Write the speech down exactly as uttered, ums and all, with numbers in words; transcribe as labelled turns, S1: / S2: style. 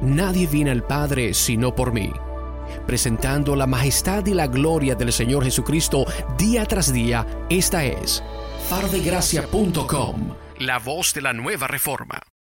S1: Nadie viene al Padre sino por mí. Presentando la majestad y la gloria del Señor Jesucristo día tras día, esta es faro de gracia punto com, la voz de la nueva reforma.